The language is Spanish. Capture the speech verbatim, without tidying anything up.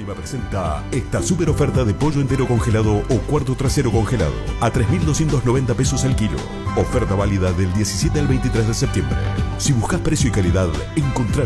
Selva presenta esta super oferta de pollo entero congelado o cuarto trasero congelado a tres mil doscientos noventa pesos al kilo. Oferta válida del diecisiete al veintitrés de septiembre. Si buscas precio y calidad, encontralo